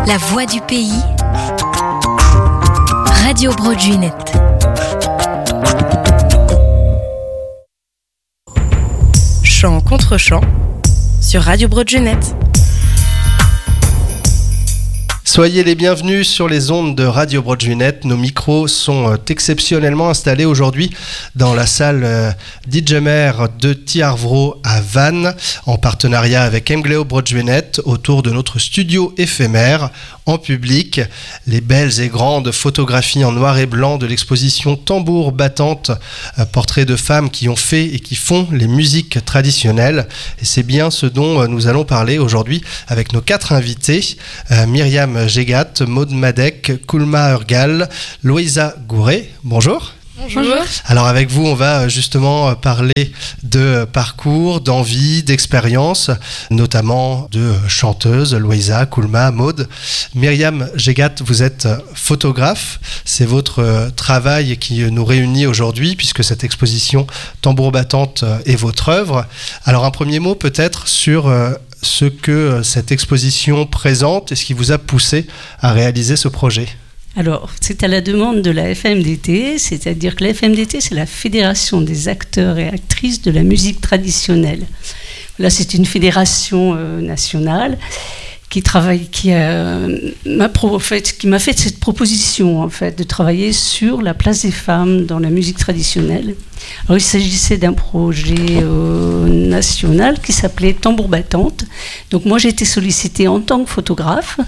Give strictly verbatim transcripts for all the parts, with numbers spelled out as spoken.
La voix du pays. Radio Broadway. Chant contre chant sur Radio Broadway. Soyez les bienvenus sur les ondes de Radio Broadway. Nos micros sont exceptionnellement installés aujourd'hui dans la salle D J Mer de Tiarvro à Vannes, en partenariat avec Emgleo Broadway autour de notre studio éphémère en public. Les belles et grandes photographies en noir et blanc de l'exposition Tambour battante, portraits de femmes qui ont fait et qui font les musiques traditionnelles. Et c'est bien ce dont nous allons parler aujourd'hui avec nos quatre invités, euh, Myriam Gégat, Maud Madec, Koulma Urgal, Loïsa Gouret. Bonjour. Bonjour. Alors avec vous, on va justement parler de parcours, d'envie, d'expérience, notamment de chanteuses, Loïsa, Koulma, Maud. Myriam Gégat, vous êtes photographe. C'est votre travail qui nous réunit aujourd'hui, puisque cette exposition Tambour battante est votre œuvre. Alors un premier mot peut-être sur ce que cette exposition présente et ce qui vous a poussé à réaliser ce projet. Alors, c'est à la demande de la F M D T, c'est-à-dire que la F M D T, c'est la Fédération des acteurs et actrices de la musique traditionnelle. Là, c'est une fédération euh, nationale qui travaille, qui, euh, m'a pro, en fait, qui m'a fait cette proposition, en fait, de travailler sur la place des femmes dans la musique traditionnelle. Alors, il s'agissait d'un projet euh, national qui s'appelait Tambour battante. Donc, moi, j'ai été sollicitée en tant que photographe.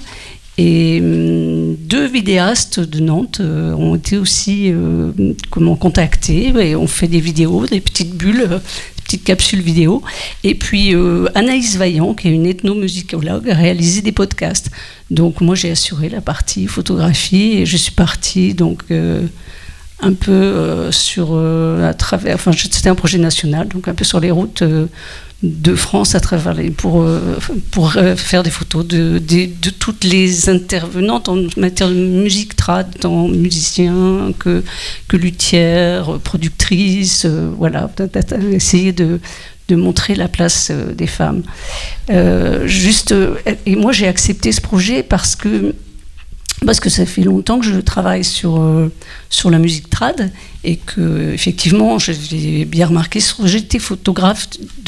Et euh, deux vidéastes de Nantes euh, ont été aussi euh, comment, contactés et ont fait des vidéos, des petites bulles, euh, des petites capsules vidéo. Et puis euh, Anaïs Vaillant, qui est une ethnomusicologue, a réalisé des podcasts. Donc moi j'ai assuré la partie photographie et je suis partie donc euh, un peu euh, sur euh, à travers. Enfin c'était un projet national, donc un peu sur les routes. Euh, de France à travers les, pour, euh, pour euh, faire des photos de, de, de toutes les intervenantes en matière de musique trad, tant musiciens que, que luthières, productrices, euh, voilà, essayer de, de montrer la place euh, des femmes. Euh, juste, euh, et moi j'ai accepté ce projet parce que Parce que ça fait longtemps que je travaille sur, euh, sur la musique trad et que, effectivement, je l'ai bien remarqué, j'étais photographe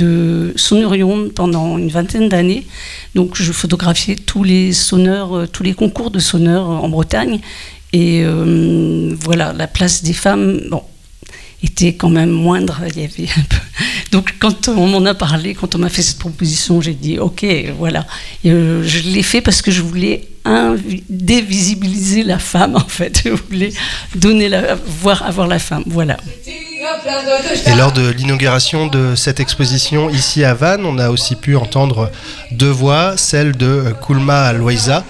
de sonorion pendant une vingtaine d'années. Donc, je photographiais tous les sonneurs, euh, tous les concours de sonneurs en Bretagne. Et euh, voilà, la place des femmes, bon, était quand même moindre. Il y avait un peu. Donc, quand on m'en a parlé, quand on m'a fait cette proposition, j'ai dit OK, voilà. Et, euh, je l'ai fait parce que je voulais invi- dévisibiliser la femme, en fait. Je voulais donner la, voir, avoir la femme, voilà. Et lors de l'inauguration de cette exposition ici à Vannes, on a aussi pu entendre deux voix, celle de Koulma Loïsa.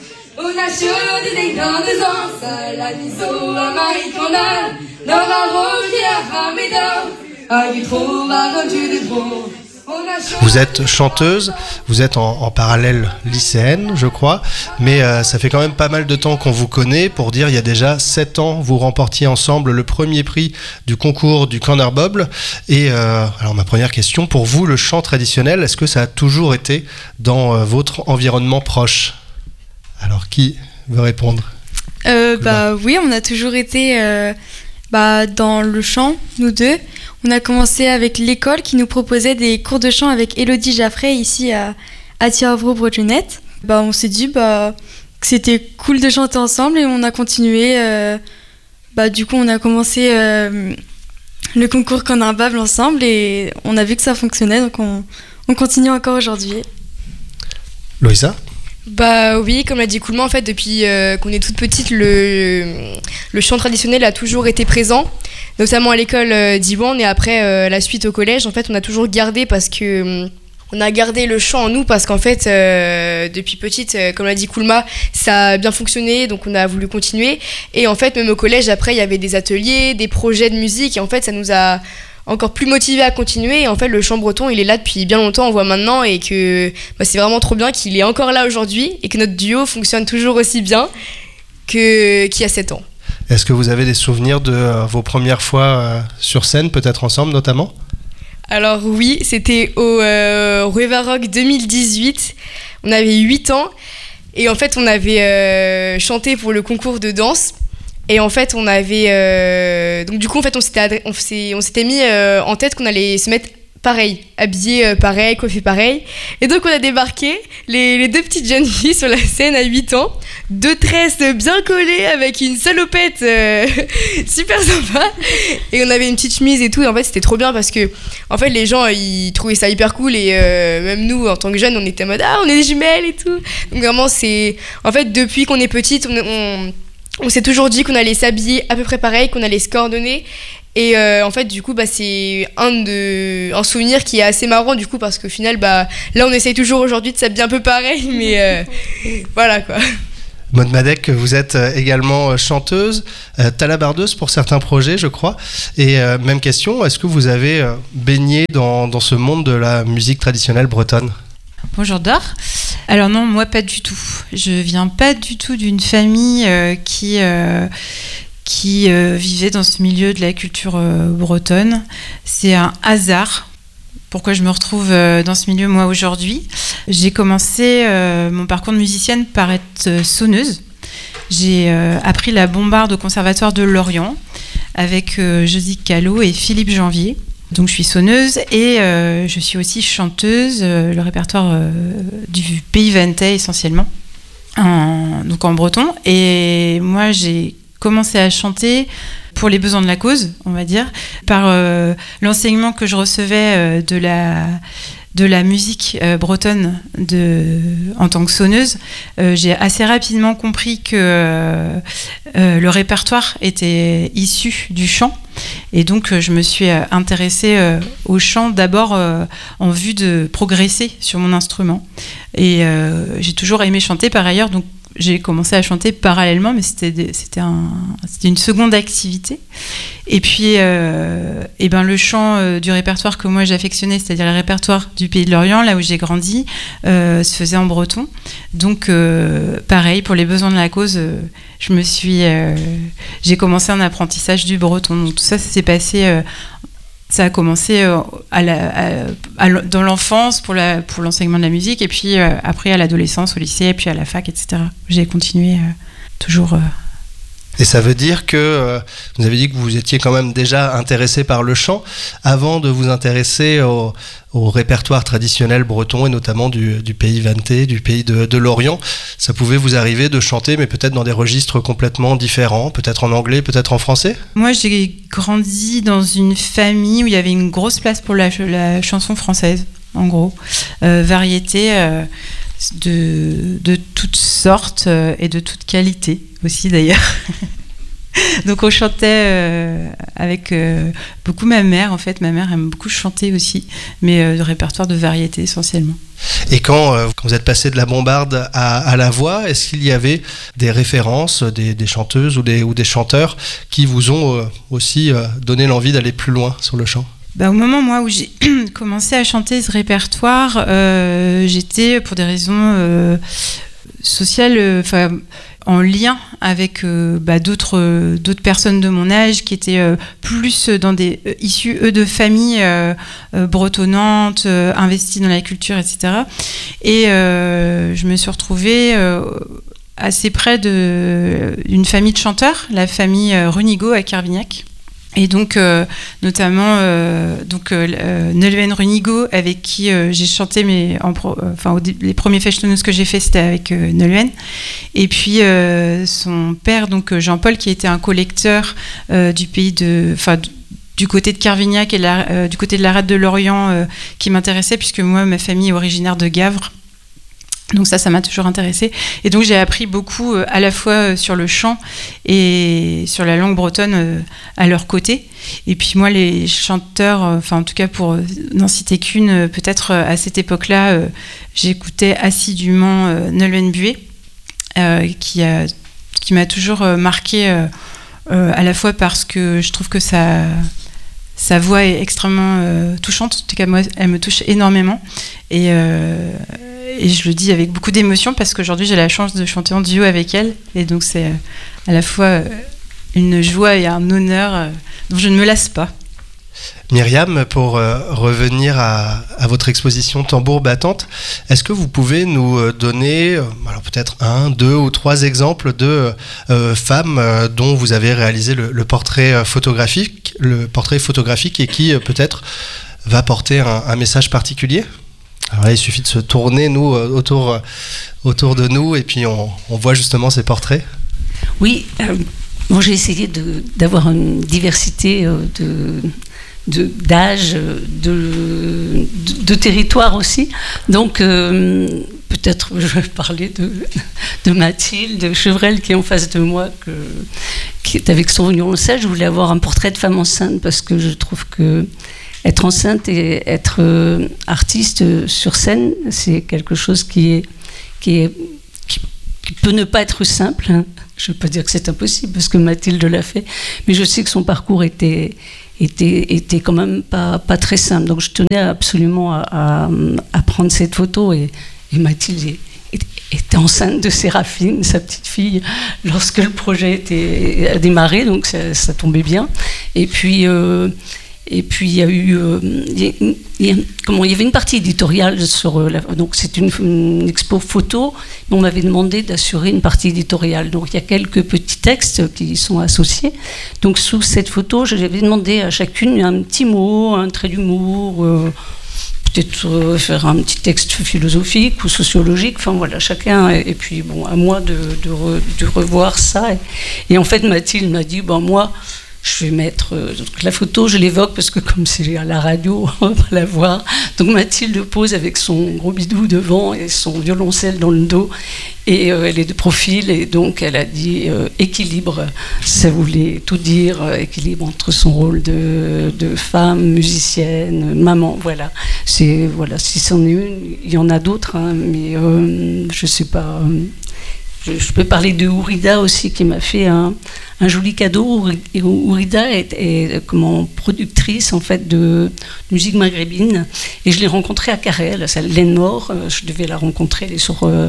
Vous êtes chanteuse, vous êtes en, en parallèle lycéenne, je crois, mais euh, ça fait quand même pas mal de temps qu'on vous connaît. Pour dire, il y a déjà sept ans, vous remportiez ensemble le premier prix du concours du Corner Bob. Et euh, alors ma première question, pour vous, le chant traditionnel, est-ce que ça a toujours été dans euh, votre environnement proche ? Alors qui veut répondre ? euh, Bah oui, on a toujours été euh, bah, dans le chant, nous deux. On a commencé avec l'école qui nous proposait des cours de chant avec Élodie Jaffray ici à, à Tiarvro Broadway. Bah, on s'est dit bah, que c'était cool de chanter ensemble et on a continué. Euh, bah, du coup, on a commencé euh, le concours Corner Bob ensemble et on a vu que ça fonctionnait, donc on, on continue encore aujourd'hui. Loïsa ? Bah oui, comme l'a dit Koulma, en fait, depuis euh, qu'on est toute petite, le, le chant traditionnel a toujours été présent, notamment à l'école euh, d'Iwan et après euh, la suite au collège. En fait, on a toujours gardé parce que... On a gardé le chant en nous parce qu'en fait, euh, depuis petite, euh, comme l'a dit Koulma, ça a bien fonctionné, donc on a voulu continuer. Et en fait, même au collège, après, il y avait des ateliers, des projets de musique, et en fait, ça nous a encore plus motivés à continuer. Et en fait, le chant breton, il est là depuis bien longtemps, on voit maintenant, et que bah, c'est vraiment trop bien qu'il est encore là aujourd'hui, et que notre duo fonctionne toujours aussi bien que, qu'il y a sept ans. Est-ce que vous avez des souvenirs de euh, vos premières fois euh, sur scène, peut-être ensemble notamment ? Alors oui, c'était au euh, River Rock deux mille dix-huit, on avait huit ans Et en fait, on avait euh, chanté pour le concours de danse. Et en fait, on avait... Euh, donc du coup, en fait, on s'était, adre- on s'est, on s'était mis euh, en tête qu'on allait se mettre pareil, habillés euh, pareil, coiffés pareil. Et donc, on a débarqué, les, les deux petites jeunes filles sur la scène à huit ans, deux tresses bien collées avec une salopette euh, super sympa. Et on avait une petite chemise et tout. Et en fait, c'était trop bien parce que en fait, les gens, ils trouvaient ça hyper cool. Et euh, même nous, en tant que jeunes, on était en mode « Ah, on est des jumelles et tout !» Donc vraiment, c'est... En fait, depuis qu'on est petite, on... on On s'est toujours dit qu'on allait s'habiller à peu près pareil, qu'on allait se coordonner. Et euh, en fait, du coup, bah, c'est un, de, un souvenir qui est assez marrant, du coup, parce qu'au final, bah, là, on essaye toujours aujourd'hui de s'habiller un peu pareil, mais euh, voilà, quoi. Maud Madec, vous êtes également chanteuse, euh, talabardeuse pour certains projets, je crois. Et euh, même question, est-ce que vous avez euh, baigné dans, dans ce monde de la musique traditionnelle bretonne ? Bonjour Dor. Alors non, moi pas du tout. Je viens pas du tout d'une famille euh, qui, euh, qui euh, vivait dans ce milieu de la culture euh, bretonne. C'est un hasard. Pourquoi je me retrouve euh, dans ce milieu moi aujourd'hui ? J'ai commencé euh, mon parcours de musicienne par être euh, sonneuse. J'ai euh, appris la bombarde au Conservatoire de Lorient avec euh, Josie Callot et Philippe Janvier. Donc je suis sonneuse et euh, je suis aussi chanteuse, euh, le répertoire euh, du pays vantais essentiellement, en, donc en breton. Et moi j'ai commencé à chanter pour les besoins de la cause, on va dire, par euh, l'enseignement que je recevais euh, de la... de la musique euh, bretonne de, en tant que sonneuse, euh, j'ai assez rapidement compris que euh, euh, le répertoire était issu du chant. Et donc, euh, je me suis euh, intéressée euh, au chant d'abord euh, en vue de progresser sur mon instrument. Et euh, j'ai toujours aimé chanter par ailleurs, donc j'ai commencé à chanter parallèlement, mais c'était, des, c'était, un, c'était une seconde activité. Et puis, euh, et ben, le chant euh, du répertoire que moi j'affectionnais, c'est-à-dire le répertoire du Pays de Lorient, là où j'ai grandi, euh, se faisait en breton. Donc, euh, pareil, pour les besoins de la cause, euh, je me suis, euh, j'ai commencé un apprentissage du breton. Donc, tout ça, ça s'est passé... Euh, Ça a commencé à la, à, à, dans l'enfance pour, la, pour l'enseignement de la musique et puis euh, après à l'adolescence, au lycée et puis à la fac, et cetera. J'ai continué euh, toujours... Euh... Et ça veut dire que euh, vous avez dit que vous étiez quand même déjà intéressé par le chant avant de vous intéresser au, au répertoire traditionnel breton et notamment du, du pays vantais, du pays de, de Lorient. Ça pouvait vous arriver de chanter, mais peut-être dans des registres complètement différents, peut-être en anglais, peut-être en français ? Moi, j'ai grandi dans une famille où il y avait une grosse place pour la, la chanson française, en gros. Euh, variété euh, de, de toutes sortes euh, et de toutes qualités aussi, d'ailleurs. Donc on chantait euh, avec euh, beaucoup ma mère, en fait. Ma mère aime beaucoup chanter aussi, mais euh, de répertoire de variété essentiellement. Et quand, euh, quand vous êtes passé de la bombarde à, à la voix, est-ce qu'il y avait des références, des, des chanteuses ou des, ou des chanteurs qui vous ont euh, aussi euh, donné l'envie d'aller plus loin sur le chant ? Bah, au moment moi où j'ai commencé à chanter ce répertoire, euh, j'étais pour des raisons euh, sociales, enfin euh, en lien avec euh, bah, d'autres, euh, d'autres personnes de mon âge qui étaient euh, plus dans des euh, issus eux de familles euh, euh, bretonnantes, euh, investies dans la culture, et cetera. Et euh, je me suis retrouvée euh, assez près de, d'une famille de chanteurs, la famille euh, Runigo à Carvignac. Et donc, euh, notamment, euh, donc, euh, Nolwenn Runigo, avec qui euh, j'ai chanté, mais en pro, euh, enfin, les premiers fechetonneuses que j'ai fait, c'était avec euh, Nolwenn. Et puis, euh, son père, donc Jean-Paul, qui était un collecteur euh, du pays de... Enfin, du côté de Carvignac et la, euh, du côté de la rade de Lorient, euh, qui m'intéressait, puisque moi, ma famille est originaire de Gavre. Donc ça, ça m'a toujours intéressée. Et donc j'ai appris beaucoup euh, à la fois euh, sur le chant et sur la langue bretonne euh, à leur côté. Et puis moi, les chanteurs, euh, enfin en tout cas pour euh, n'en citer qu'une, euh, peut-être euh, à cette époque-là, euh, j'écoutais assidûment euh, Nolwenn Buet, euh, qui, a, qui m'a toujours euh, marquée euh, euh, à la fois parce que je trouve que ça... Sa voix est extrêmement euh, touchante. En tout cas, moi, elle me touche énormément. Et, euh, et je le dis avec beaucoup d'émotion parce qu'aujourd'hui, j'ai la chance de chanter en duo avec elle. Et donc, c'est euh, à la fois euh, une joie et un honneur euh, dont je ne me lasse pas. Myriam, pour euh, revenir à, à votre exposition Tambour battante, est-ce que vous pouvez nous donner, euh, alors peut-être un, deux ou trois exemples de euh, femmes euh, dont vous avez réalisé le, le portrait photographique, le portrait photographique et qui euh, peut-être va porter un, un message particulier ? Alors là, il suffit de se tourner, nous, autour, autour de nous, et puis on, on voit justement ces portraits. Oui, euh, bon, j'ai essayé de, d'avoir une diversité euh, de... De, d'âge, de, de, de territoire aussi. Donc, euh, peut-être je vais parler de, de Mathilde Chevrel qui est en face de moi, que, qui est avec son violoncelle. Je voulais avoir un portrait de femme enceinte parce que je trouve que être enceinte et être euh, artiste sur scène, c'est quelque chose qui est, qui est qui, qui peut ne pas être simple. Hein. Je ne veux pas dire que c'est impossible parce que Mathilde l'a fait, mais je sais que son parcours était était, était quand même pas, pas très simple. Donc je tenais absolument à, à, à prendre cette photo et, et Mathilde est, est, était enceinte de Séraphine, sa petite fille, lorsque le projet était, a démarré, donc ça, ça tombait bien. Et puis... Euh, Et puis il y a eu, euh, il y a, comment, il y avait une partie éditoriale sur euh, la, donc c'est une, une expo photo, mais on m'avait demandé d'assurer une partie éditoriale. Donc il y a quelques petits textes qui y sont associés. Donc sous cette photo, j'avais demandé à chacune un petit mot, un trait d'humour, euh, peut-être euh, faire un petit texte philosophique ou sociologique. Enfin voilà, chacun. Et, et puis bon, à moi de, de, re, de revoir ça. Et, et en fait, Mathilde m'a dit, ben moi. Je vais mettre euh, donc la photo, je l'évoque parce que comme c'est à la radio, on va pas la voir. Donc Mathilde pose avec son gros bidou devant et son violoncelle dans le dos. Et euh, elle est de profil et donc elle a dit euh, équilibre. Ça voulait tout dire, euh, équilibre entre son rôle de, de femme, musicienne, maman. Voilà. C'est, voilà, si c'en est une, il y en a d'autres, hein, mais euh, je sais pas... Euh, Je peux parler de Ourida aussi, qui m'a fait un, un joli cadeau. Ourida est, est comment, productrice en fait, de musique maghrébine. Et je l'ai rencontrée à Carrel, à Laine Mort. Je devais la rencontrer, elle est sur, euh,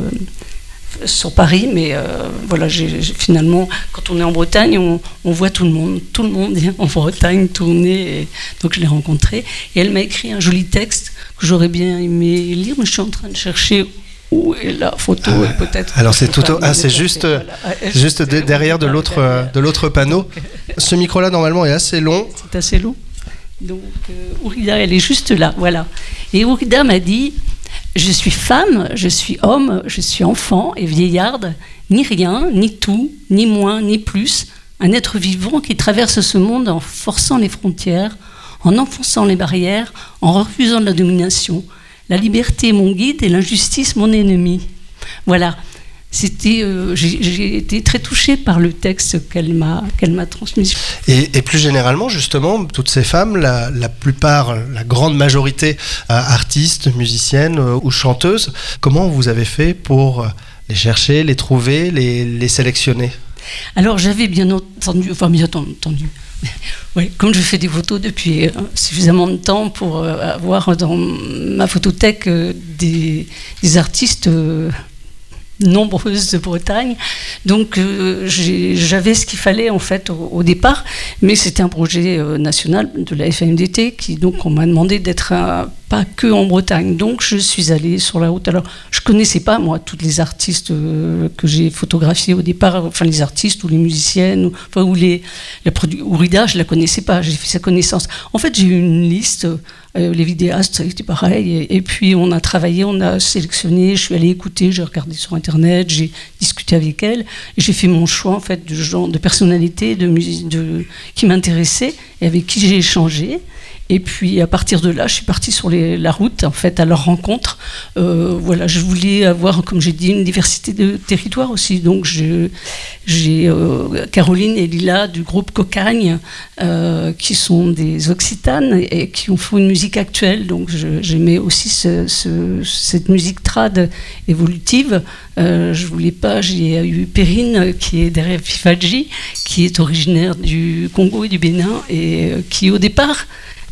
sur Paris. Mais euh, voilà, j'ai, j'ai, finalement, quand on est en Bretagne, on, on voit tout le monde. Tout le monde vient en Bretagne tourner. Et donc je l'ai rencontrée. Et elle m'a écrit un joli texte que j'aurais bien aimé lire, mais je suis en train de chercher... Où est la photo ah, et peut-être alors c'est tout au, ah c'est juste voilà. juste de, derrière de l'autre derrière. de l'autre panneau. Ce micro là normalement est assez long. C'est assez long. Donc euh, Ourida elle est juste là, voilà. Et Ourida m'a dit je suis femme, je suis homme, je suis enfant et vieillarde, ni rien, ni tout, ni moins, ni plus, un être vivant qui traverse ce monde en forçant les frontières, en enfonçant les barrières, en refusant la domination. La liberté est mon guide et l'injustice mon ennemi. Voilà. C'était, euh, j'ai, j'ai été très touchée par le texte qu'elle m'a, qu'elle m'a transmis. Et, et plus généralement, justement, toutes ces femmes, la, la plupart, la grande majorité, euh, artistes, musiciennes euh, ou chanteuses, comment vous avez fait pour les chercher, les trouver, les, les sélectionner ? Alors j'avais bien entendu, enfin bien entendu, oui, comme je fais des photos depuis euh, suffisamment de temps pour euh, avoir dans ma photothèque euh, des, des artistes euh, nombreuses de Bretagne, donc euh, j'ai, j'avais ce qu'il fallait en fait au, au départ, mais c'était un projet euh, national de la F M D T qui donc on m'a demandé d'être un, pas que en Bretagne, donc je suis allée sur la route. Alors je connaissais pas moi toutes les artistes euh, que j'ai photographiées au départ, enfin les artistes ou les musiciennes, ou, enfin ou les la produ- Ourida, je la connaissais pas, j'ai fait sa connaissance. En fait j'ai eu une liste. Euh, les vidéastes, c'était pareil. Et, et puis, on a travaillé, on a sélectionné. Je suis allée écouter, j'ai regardé sur Internet, j'ai discuté avec elles. Et j'ai fait mon choix, en fait, de genre de personnalité de musique, de, qui m'intéressait et avec qui j'ai échangé. Et puis, à partir de là, je suis partie sur les, la route, en fait, à leur rencontre. Euh, voilà, je voulais avoir, comme j'ai dit, une diversité de territoires aussi. Donc, je, j'ai euh, Caroline et Lila du groupe Cocagne, euh, qui sont des Occitanes et, et qui ont fait une musique actuelle. Donc, je, j'aimais aussi ce, ce, cette musique trad évolutive. Euh, je voulais pas, j'ai eu Perrine, qui est derrière Fifadji, qui est originaire du Congo et du Bénin, et euh, qui, au départ,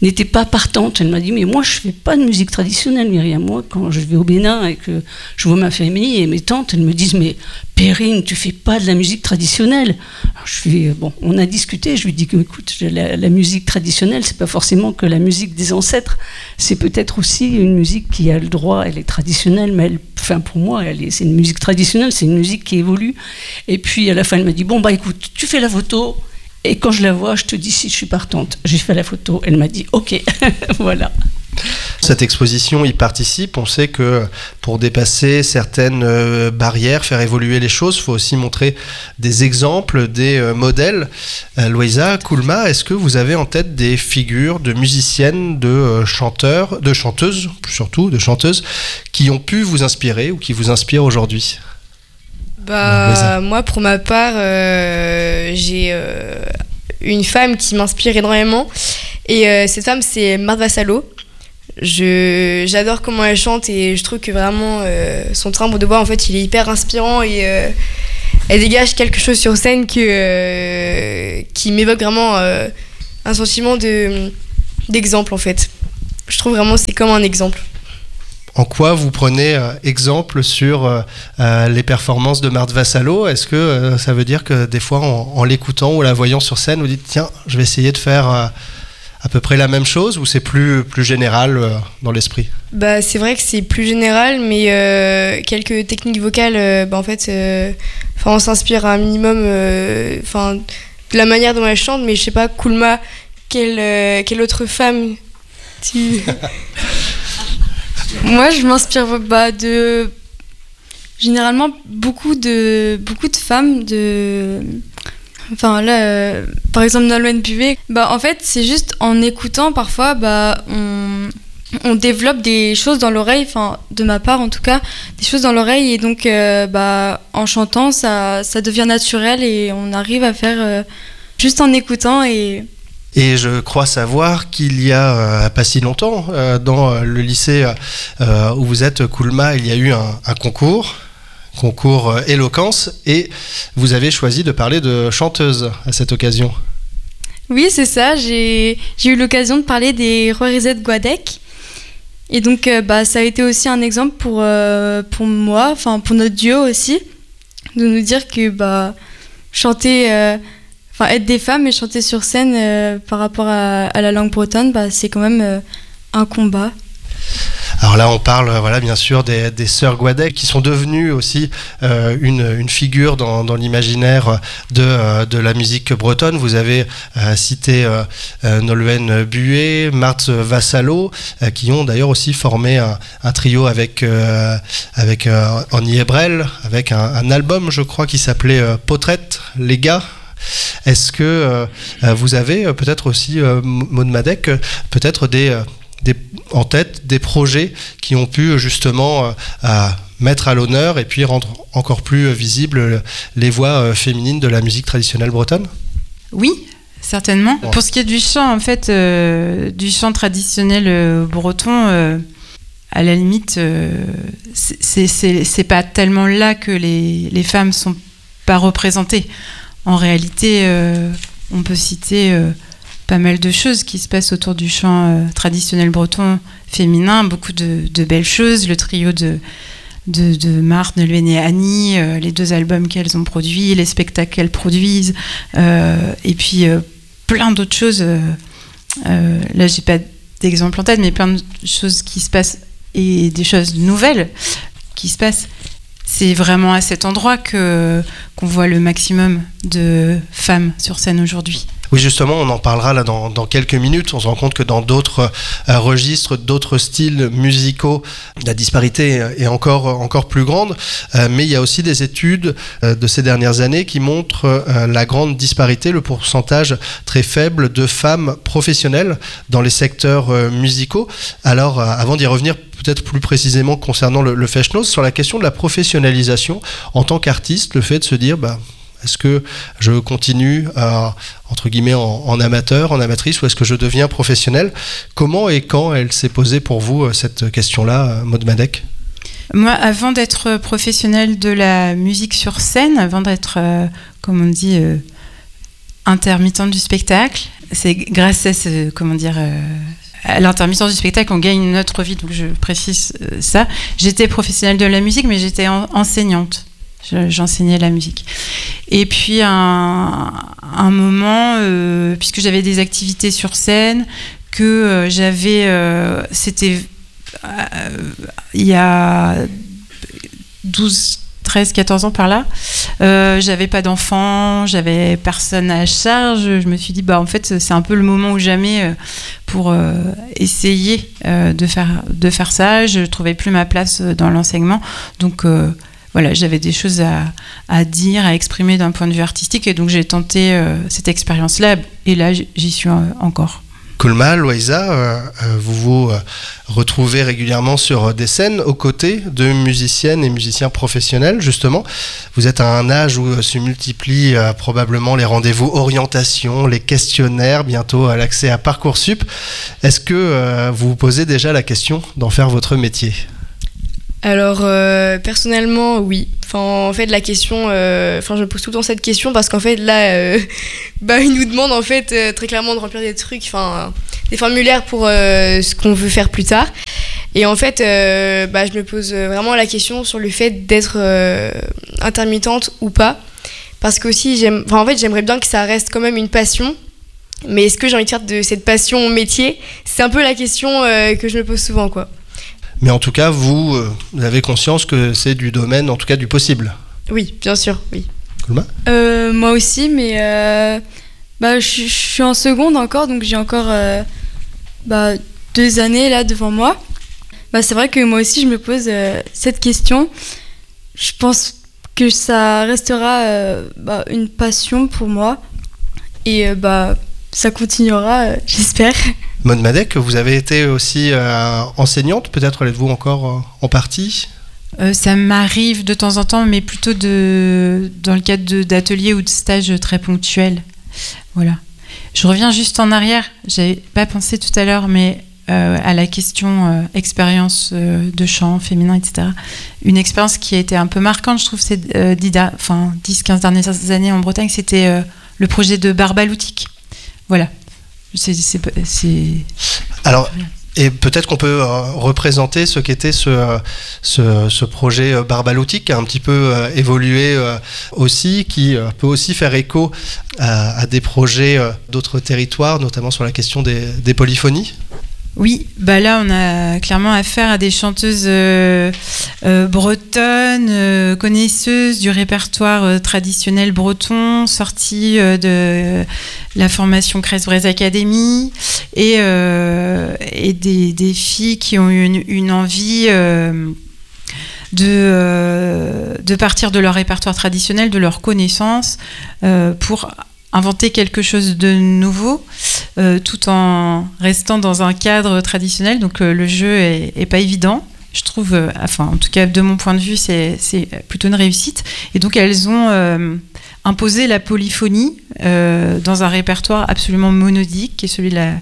n'était pas partante. Elle m'a dit, mais moi je fais pas de musique traditionnelle, Myriam. Moi, quand je vais au Bénin et que je vois ma famille et mes tantes, elles me disent, mais Perrine, tu fais pas de la musique traditionnelle. Alors, je suis, bon, on a discuté, je lui dis que, écoute, la, la musique traditionnelle, c'est pas forcément que la musique des ancêtres, c'est peut-être aussi une musique qui a le droit, elle est traditionnelle, mais elle, enfin pour moi, elle est, c'est une musique traditionnelle, c'est une musique qui évolue. Et puis à la fin, elle m'a dit, bon bah écoute, tu fais la photo, et quand je la vois, je te dis si je suis partante. J'ai fait la photo, elle m'a dit, ok, voilà. Cette exposition y participe. On sait que pour dépasser certaines euh, barrières, faire évoluer les choses, il faut aussi montrer des exemples, des euh, modèles. Euh, Louisa, Koulma, est-ce que vous avez en tête des figures de musiciennes, de euh, chanteurs, de chanteuses, surtout de chanteuses, qui ont pu vous inspirer ou qui vous inspirent aujourd'hui ? Bah, moi, pour ma part, euh, j'ai euh, une femme qui m'inspire énormément. Et euh, cette femme, c'est Marthe Vassallo. Je, j'adore comment elle chante et je trouve que vraiment euh, son timbre de voix, en fait, il est hyper inspirant et euh, elle dégage quelque chose sur scène que, euh, qui m'évoque vraiment euh, un sentiment de, d'exemple, en fait. Je trouve vraiment que c'est comme un exemple. En quoi vous prenez euh, exemple sur euh, euh, les performances de Marthe Vassallo ? Est-ce que euh, ça veut dire que des fois, en, en l'écoutant ou la voyant sur scène, vous dites « Tiens, je vais essayer de faire euh, à peu près la même chose » ou c'est plus, plus général euh, dans l'esprit ? Bah, c'est vrai que c'est plus général, mais euh, quelques techniques vocales, euh, bah, en fait, euh, on s'inspire un minimum euh, de la manière dont elle chante, mais je sais pas, Koulma, quelle, euh, quelle autre femme tu... Moi, je m'inspire bah, de généralement beaucoup de beaucoup de femmes de enfin là euh, par exemple Nolwenn Buvet. Bah en fait, c'est juste en écoutant parfois bah on on développe des choses dans l'oreille, enfin de ma part en tout cas, des choses dans l'oreille et donc euh, bah en chantant ça ça devient naturel et on arrive à faire euh, juste en écoutant et Et je crois savoir qu'il y a euh, pas si longtemps, euh, dans le lycée euh, où vous êtes, Koulma, il y a eu un, un concours, concours euh, éloquence, et vous avez choisi de parler de chanteuse à cette occasion. Oui, c'est ça. J'ai, j'ai eu l'occasion de parler des Roirizet Guadec. Et donc, euh, bah, ça a été aussi un exemple pour, euh, pour moi, enfin pour notre duo aussi, de nous dire que bah, chanter... Euh, Enfin, être des femmes et chanter sur scène euh, par rapport à, à la langue bretonne, bah, c'est quand même euh, un combat. Alors là, on parle, voilà, bien sûr, des, des sœurs Guadec qui sont devenues aussi euh, une, une figure dans, dans l'imaginaire de, euh, de la musique bretonne. Vous avez euh, cité euh, euh, Nolwenn Buvet, Marthe Vassallo, euh, qui ont d'ailleurs aussi formé un, un trio avec, euh, avec euh, Annie Ebrel, avec un, un album, je crois, qui s'appelait euh, Potrette, les gars. Est-ce que euh, vous avez euh, peut-être aussi, euh, Maud Madec, euh, peut-être des, euh, des, en tête des projets qui ont pu justement euh, à mettre à l'honneur et puis rendre encore plus euh, visibles les voix euh, féminines de la musique traditionnelle bretonne ? Oui, certainement. Ouais. Pour ce qui est du chant, en fait, euh, du chant traditionnel euh, breton, euh, à la limite, euh, c'est, c'est, c'est pas tellement là que les, les femmes sont pas représentées. En réalité, euh, on peut citer euh, pas mal de choses qui se passent autour du chant euh, traditionnel breton féminin, beaucoup de, de belles choses, le trio de, de, de Marthe, Nolwenn et Annie, euh, les deux albums qu'elles ont produits, les spectacles qu'elles produisent, euh, et puis euh, plein d'autres choses. Euh, euh, là, j'ai pas d'exemple en tête, mais plein de choses qui se passent et des choses nouvelles qui se passent. C'est vraiment à cet endroit que, qu'on voit le maximum de femmes sur scène aujourd'hui. Oui, justement, on en parlera là dans, dans quelques minutes. On se rend compte que dans d'autres euh, registres, d'autres styles musicaux, la disparité est encore, encore plus grande. Euh, mais il y a aussi des études euh, de ces dernières années qui montrent euh, la grande disparité, le pourcentage très faible de femmes professionnelles dans les secteurs euh, musicaux. Alors, euh, avant d'y revenir peut-être plus précisément concernant le, le Feshnoz, sur la question de la professionnalisation en tant qu'artiste, le fait de se dire... bah, est-ce que je continue à, entre guillemets, en, en amateur, en amatrice, ou est-ce que je deviens professionnel ? Comment et quand elle s'est posée pour vous, cette question-là, Maud Madec ? Moi, avant d'être professionnelle de la musique sur scène, avant d'être, euh, comme on dit, euh, intermittente du spectacle. C'est grâce à ce, comment dire, euh, à l'intermittence du spectacle qu'on gagne notre vie, donc je précise euh, ça. J'étais professionnelle de la musique, mais j'étais en, enseignante. Je, j'enseignais la musique. Et puis, un, un moment, euh, puisque j'avais des activités sur scène, que euh, j'avais... Euh, c'était... Euh, il y a douze, treize, quatorze ans par là, euh, j'avais pas d'enfants, j'avais personne à charge. Je me suis dit, bah en fait, c'est un peu le moment ou jamais euh, pour euh, essayer euh, de faire, de faire ça. Je trouvais plus ma place dans l'enseignement. Donc, euh, voilà, j'avais des choses à, à dire, à exprimer d'un point de vue artistique. Et donc, j'ai tenté euh, cette expérience-là. Et là, j'y suis euh, encore. Kulma, Loïsa, euh, vous vous euh, retrouvez régulièrement sur des scènes aux côtés de musiciennes et musiciens professionnels, justement. Vous êtes à un âge où se multiplient euh, probablement les rendez-vous orientation, les questionnaires, bientôt à l'accès à Parcoursup. Est-ce que euh, vous vous posez déjà la question d'en faire votre métier ? Alors euh, personnellement oui, enfin en fait la question, euh, enfin je me pose tout le temps cette question parce qu'en fait là, euh, bah ils nous demandent en fait euh, très clairement de remplir des trucs, enfin des formulaires pour euh, ce qu'on veut faire plus tard. Et en fait, euh, bah je me pose vraiment la question sur le fait d'être euh, intermittente ou pas, parce que aussi j'aime, enfin en fait j'aimerais bien que ça reste quand même une passion. Mais est-ce que j'ai envie de faire de cette passion métier ? C'est un peu la question euh, que je me pose souvent, quoi. Mais en tout cas, vous, euh, vous avez conscience que c'est du domaine, en tout cas du possible. Oui, bien sûr, oui. Kulma ? euh, Moi aussi, mais euh, bah, je, je suis en seconde encore, donc j'ai encore euh, bah, deux années là devant moi. Bah, c'est vrai que moi aussi, je me pose euh, cette question. Je pense que ça restera euh, bah, une passion pour moi. Et euh, bah, ça continuera, euh, j'espère. Maud Madec, vous avez été aussi euh, enseignante, peut-être l'êtes-vous encore euh, en partie ? euh, Ça m'arrive de temps en temps, mais plutôt de, dans le cadre de, d'ateliers ou de stages très ponctuels. Voilà. Je reviens juste en arrière, j'avais pas pensé tout à l'heure, mais euh, à la question euh, expérience euh, de chant féminin, et cetera. Une expérience qui a été un peu marquante, je trouve, ces euh, dix quinze dernières années en Bretagne, c'était euh, le projet de Barbaloutique. Voilà. C'est, c'est, c'est... Alors, et peut-être qu'on peut euh, représenter ce qu'était ce, euh, ce, ce projet euh, Barbaloutique, qui a un petit peu euh, évolué euh, aussi, qui euh, peut aussi faire écho à, à des projets euh, d'autres territoires, notamment sur la question des, des polyphonies. Oui, bah là on a clairement affaire à des chanteuses euh, euh, bretonnes, euh, connaisseuses du répertoire euh, traditionnel breton, sorties euh, de la formation Crest-Braise Academy, et, euh, et des, des filles qui ont eu une, une envie euh, de, euh, de partir de leur répertoire traditionnel, de leurs connaissances, euh, pour inventer quelque chose de nouveau, euh, tout en restant dans un cadre traditionnel. Donc euh, le jeu est, est pas évident, je trouve. Euh, enfin, en tout cas, de mon point de vue, c'est, c'est plutôt une réussite. Et donc elles ont euh, imposé la polyphonie euh, dans un répertoire absolument monodique, qui est celui de la,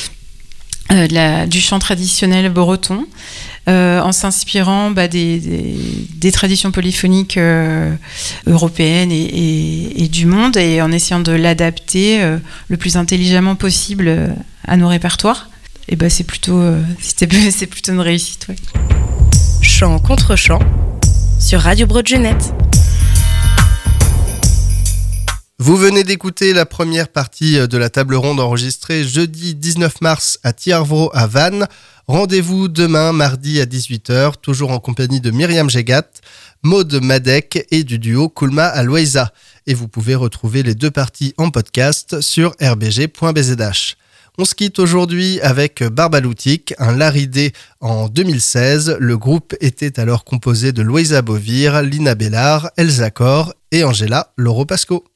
euh, de la, du chant traditionnel breton. Euh, en s'inspirant bah, des, des, des traditions polyphoniques euh, européennes et, et, et du monde, et en essayant de l'adapter euh, le plus intelligemment possible euh, à nos répertoires. Et bah, c'est plutôt, euh, c'était, c'est plutôt une réussite. Ouais. Chant contre chant sur Radio Broadgenet. Vous venez d'écouter la première partie de la table ronde enregistrée jeudi dix-neuf mars à Thiarvro à Vannes. Rendez-vous demain, mardi à dix-huit heures, toujours en compagnie de Myriam Gégat, Maud Madec et du duo Kulma à Loïsa. Et vous pouvez retrouver les deux parties en podcast sur r b g point b z h. On se quitte aujourd'hui avec Barbaloutique, un laridé en deux mille seize. Le groupe était alors composé de Loïsa Bovir, Lina Bellard, Elsa Cor et Angela Loro Pasco.